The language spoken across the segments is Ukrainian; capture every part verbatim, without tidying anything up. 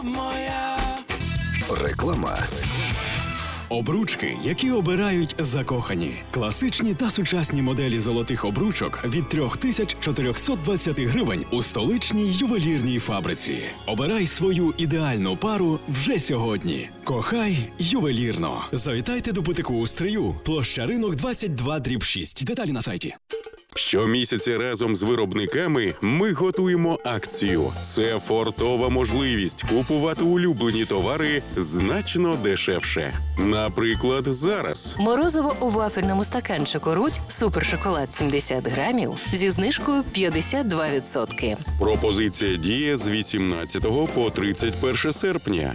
моя. Реклама. Обручки, які обирають закохані. Класичні та сучасні моделі золотих обручок від три тисячі чотириста двадцять гривень у столичній ювелірній фабриці. Обирай свою ідеальну пару вже сьогодні. Кохай ювелірно. Завітайте до бутику у Стрию, площа Ринок двадцять два дріб шість. Деталі на сайті. Щомісяця разом з виробниками ми готуємо акцію. Це фортова можливість купувати улюблені товари значно дешевше. Наприклад, зараз. Морозиво у вафельному стаканчику «Рудь» супершоколад сімдесят грамів зі знижкою п'ятдесят два відсотки. Пропозиція діє з вісімнадцятого по тридцять перше серпня.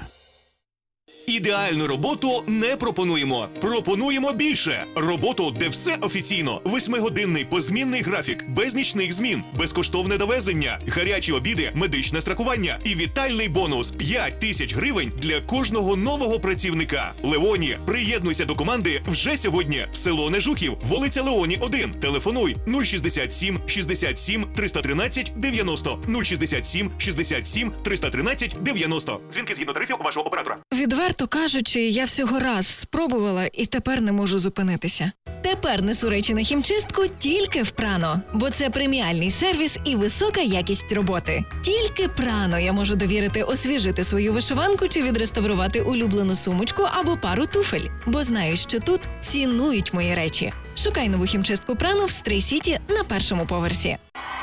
Ідеальну роботу не пропонуємо. Пропонуємо більше. Роботу, де все офіційно. Восьмигодинний позмінний графік, без нічних змін, безкоштовне довезення, гарячі обіди, медичне страхування і вітальний бонус – п'ять тисяч гривень для кожного нового працівника. Леоні, приєднуйся до команди вже сьогодні. Село Нежухів, вулиця Леоні, один. Телефонуй нуль шістдесят сім шістдесят сім триста тринадцять дев'яносто нуль шістдесят сім шістдесят сім триста тринадцять дев'яносто. Дзвінки згідно тарифів вашого оператора. Відверто кажучи, я всього раз спробувала і тепер не можу зупинитися. Тепер несу речі на хімчистку тільки в Прано, бо це преміальний сервіс і висока якість роботи. Тільки Прано я можу довірити освіжити свою вишиванку чи відреставрувати улюблену сумочку або пару туфель, бо знаю, що тут цінують мої речі. Шукай нову хімчистку Прано в Стрий-Сіті на першому поверсі.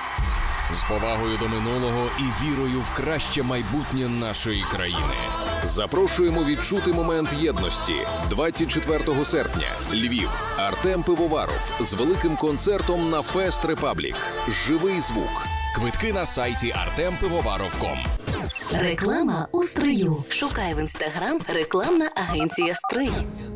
З повагою до минулого і вірою в краще майбутнє нашої країни. Запрошуємо відчути момент єдності. двадцять четвертого серпня. Львів. Артем Пивоваров з великим концертом на Фест Репаблік. Живий звук. Квитки на сайті артем пивоваров крапка ком. Реклама у Стрию. Шукай в інстаграм рекламна агенція «Стрий».